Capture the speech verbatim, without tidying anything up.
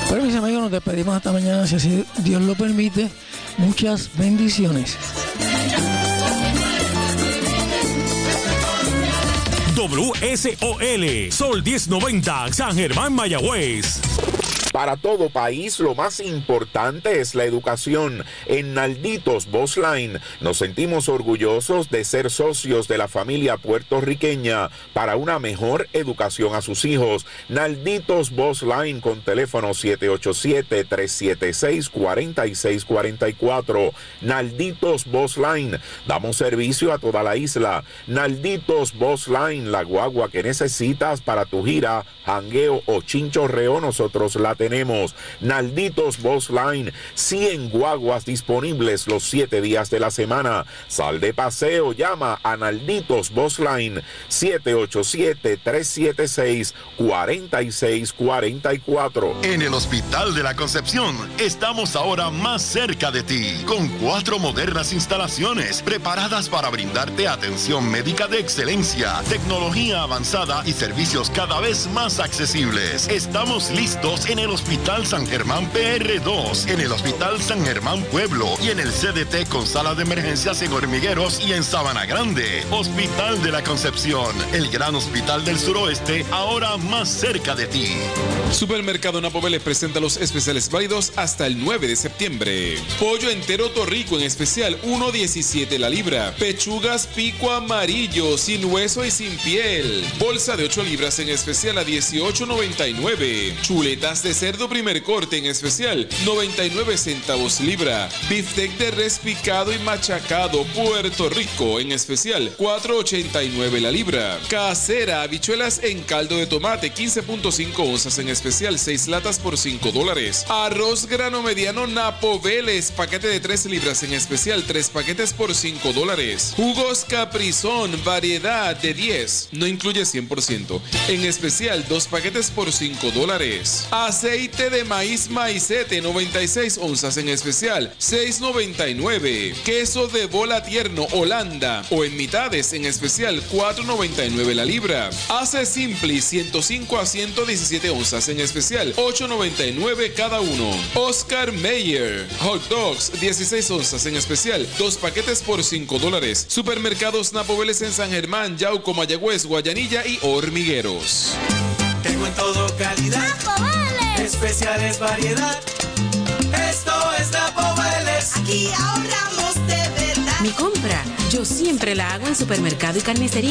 Bueno, mis amigos, nos despedimos hasta mañana, si así Dios lo permite. Muchas bendiciones. W S O L, Sol diez noventa, San Germán, Mayagüez. Para todo país, lo más importante es la educación. En Nalditos Bus Line nos sentimos orgullosos de ser socios de la familia puertorriqueña para una mejor educación a sus hijos. Nalditos Bus Line con teléfono siete ocho siete, tres siete seis, cuatro seis cuatro cuatro. Nalditos Bus Line. Damos servicio a toda la isla. Nalditos Bus Line, la guagua que necesitas para tu gira, jangueo o chinchorreo, nosotros la tenemos. Nalditos Bus Line, cien guaguas disponibles los siete días de la semana. Sal de paseo, llama a Nalditos Bus Line siete ocho siete, tres siete seis, cuatro seis cuatro cuatro. En el Hospital de la Concepción estamos ahora más cerca de ti, con cuatro modernas instalaciones preparadas para brindarte atención médica de excelencia, tecnología avanzada y servicios cada vez más accesibles. Estamos listos en el Hospital San Germán P R dos, en el Hospital San Germán Pueblo y en el C D T con sala de emergencias en Hormigueros y en Sabana Grande. Hospital de la Concepción, el gran hospital del suroeste, ahora más cerca de ti. Supermercado Napo Vélez presenta los especiales válidos hasta el nueve de septiembre. Pollo entero Torrico en especial uno diecisiete la libra. Pechugas pico amarillo sin hueso y sin piel. Bolsa de ocho libras en especial a dieciocho noventa y nueve. Chuletas de cerdo primer corte en especial noventa y nueve centavos libra. Bistec de res picado y machacado Puerto Rico en especial cuatro ochenta y nueve la libra. Casera habichuelas en caldo de tomate quince punto cinco onzas en especial seis latas por cinco dólares. Arroz grano mediano Napo Vélez paquete de tres libras en especial tres paquetes por cinco dólares. Jugos Caprizón variedad de diez, no incluye cien por ciento, en especial dos paquetes por cinco dólares. Aceite de maíz maicete noventa y seis onzas en especial seis noventa y nueve. Queso de bola tierno Holanda o en mitades en especial cuatro noventa y nueve la libra. Ace Simpli ciento cinco a ciento diecisiete onzas en especial ocho noventa y nueve cada uno. Oscar Mayer hot dogs dieciséis onzas en especial dos paquetes por cinco dólares. Supermercados Napo Vélez en San Germán, Yauco, Mayagüez, Guayanilla y Hormigueros. Tengo en todo calidad, Napo Vélez. Especiales variedad. Esto es Napo Vélez. Aquí ahorramos de verdad. Mi compra, yo siempre la hago en Supermercado y Carnicería